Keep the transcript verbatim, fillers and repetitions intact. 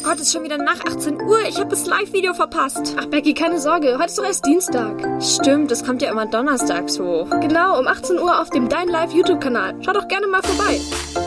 Gott, ist schon wieder nach achtzehn Uhr. Ich habe das Live-Video verpasst. Ach, Becky, keine Sorge. Heute ist doch erst Dienstag. Stimmt, das kommt ja immer donnerstags hoch. Genau, um achtzehn Uhr auf dem Dein Live YouTube-Kanal. Schau doch gerne mal vorbei.